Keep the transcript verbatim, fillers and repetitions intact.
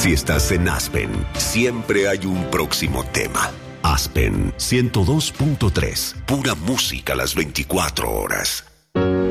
Si estás en Aspen, siempre hay un próximo tema. Aspen ciento dos punto tres. Pura música las veinticuatro horas.